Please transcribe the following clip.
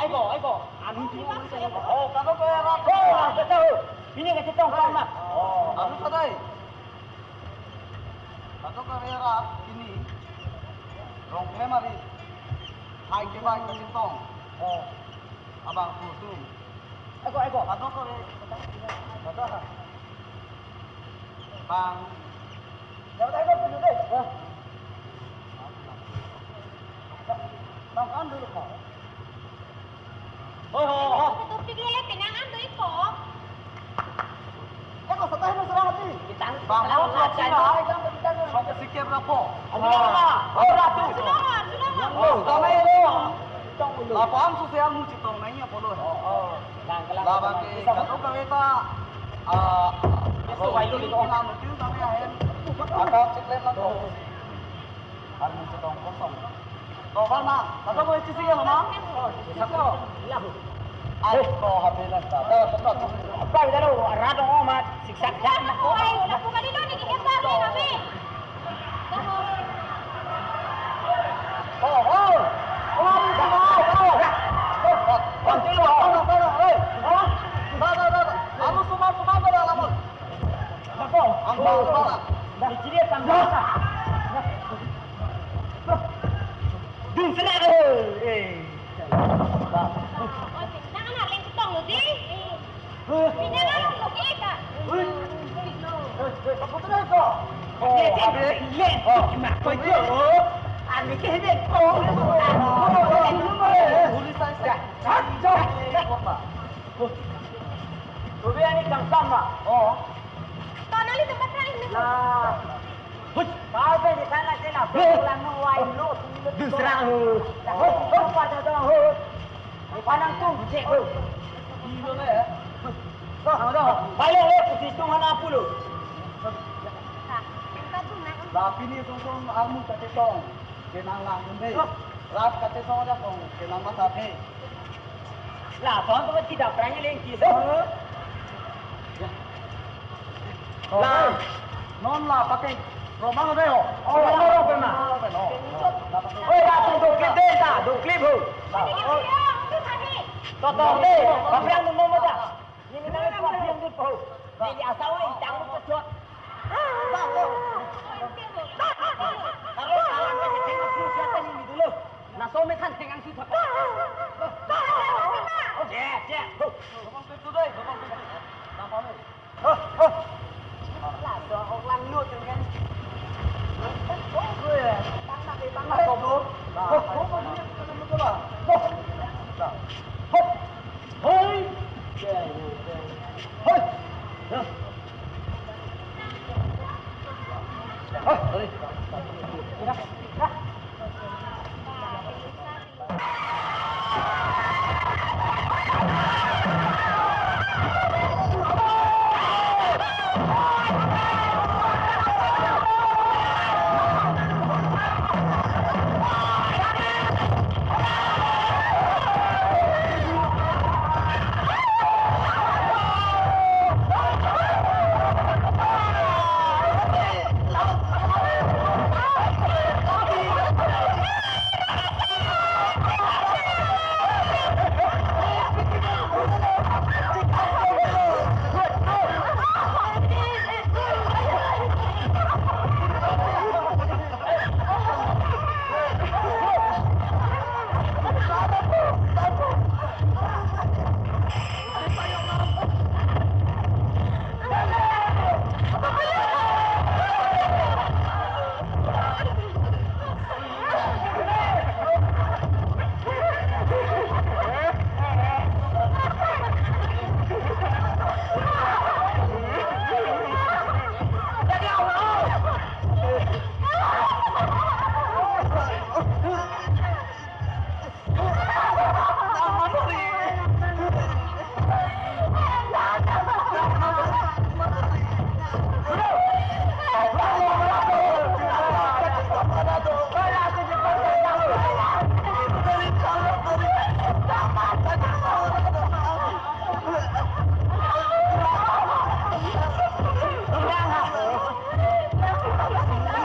Aibo. Anu cuma saya. Oh, kalau kau era. Oh, betul. Ini ke cetong sama. Oh, anu sadai. Kalau kau era ini. Rong memari. Hai ke bai ke cetong. Oh. Abang kusum. Aibo. Kalau kau betul. Bang. Jangan aibo dulu deh. Bang kan dulu kau. Oh. Topik lele penangan tu ikut. Kau setah nak serang hati. Kita bang mau belajar. Sampai sikit berapa? Oh, ratu. Sudah. Oh, kami itu. Lapan sosial muci tong nanya puluh. Oh. Lah bagi kalau kami tak itu wayu di tong nang itu kami ahen. Ada ciklen lah tu. Kan muci tong kosong. Oh, mana? Kalau kau isi yang mana? Siapa? Lah. Kau habilan tak? Tetap. Apa itu lu? Rado amat. Siksa dah nak kau. Nak bukan itu ni kita pergi kami. Oh. Anu semua beralamun. Betul. Dah jadi tambah. Dun sana Penangan nak leng ketong lu di. Penangan lu kita. Apa tu kau? Oh, habis lek. Cuma kau je. Ani ke hedek kau. Boleh saya. Jauh. Tu dia ni kang sama. Oh. Kau nak lihat tempat lain ni. Nah. Hut, kau pergi sana sana. Pulang nuai lu. Serang. Hut, pada tu hut. Panang tu cek hut. Ini le. Balik le, putih tu mana apa lu? Tapi ni sungguh amu kata tong. Kenang lang ni. Rat kata tong ada tong. Kenang masa ni. Lah, tuan tu tidak berani lagi. Lah, non lah pakai romang deh. oh, apa mah? Oh, dah tu kita dah, tu klip hu. Toto deh, apa yang mau mau dah? Ini nak apa yang tu hu? Ini asal orang jangan kecot. Kalau salah kita tengok siapa ini dulu. Nak so mekan tengok siapa. Oh, cek. Romang tu deh, romang tu. Nampak ni. Lah, orang lut dengan. Tangan kau bro. Kau ni kena betul lah. Hoi. Hoi. Hoi.